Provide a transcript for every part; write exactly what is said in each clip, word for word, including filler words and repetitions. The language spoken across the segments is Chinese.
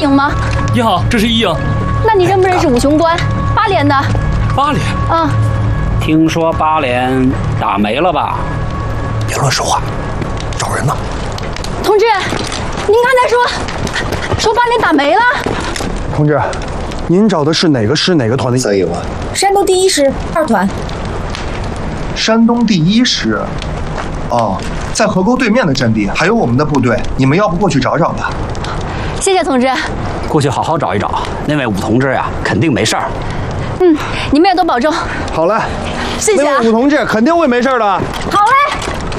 营吗？ 你好，这是一营。 那你认不认识武雄关？八连的。 八连。 嗯。 听说八连打没了吧？ 别乱说话，找人呢。 同志，您刚才说说八连打没了。 同志，您找的是哪个师哪个团的？ 三营啊。 山东第一师二团。 山东第一师。哦，在河沟对面的阵地还有我们的部队，你们要不过去找找吧？ 谢谢同志。 过去好好找一找，那位武同志呀，肯定没事儿。 嗯，你们也都保重。 好嘞， 谢谢啊。 那位武同志肯定会没事的。 好嘞。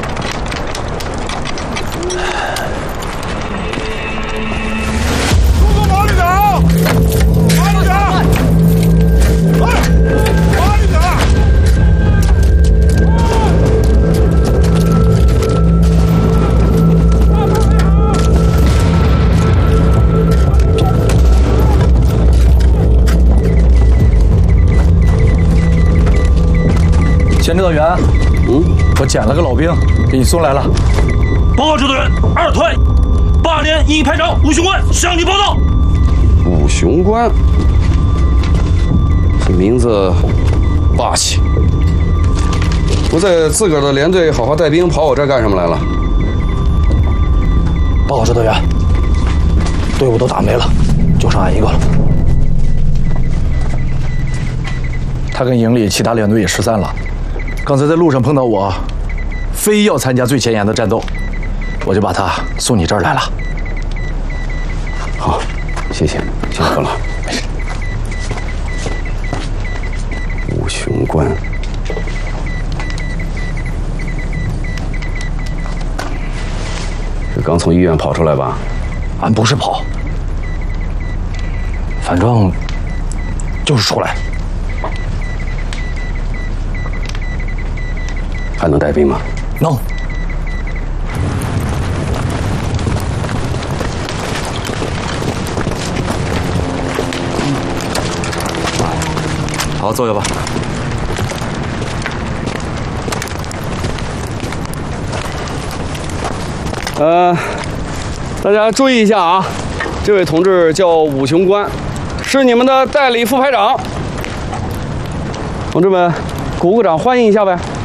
速度往里打，慢一点，哎，慢一点。 前指导员，嗯，我捡了个老兵，给你送来了。 报告指导员，二团八连一排长武雄关向你报道。 武雄关，这名字霸气。不在自个儿的连队好好带兵，跑我这儿干什么来了？ 报告指导员，队伍都打没了，就剩俺一个了。他跟营里其他连队也失散了。刚才在路上碰到我，非要参加最前沿的战斗，我就把他送你这儿来了。 好，谢谢，辛苦了。 没事。 武雄关，是刚从医院跑出来吧？ 俺不是跑，反正就是出来。 还能带兵吗？ 能。好，坐下吧。 呃，大家注意一下啊，这位同志叫武雄关，是你们的代理副排长。同志们，鼓鼓掌欢迎一下呗。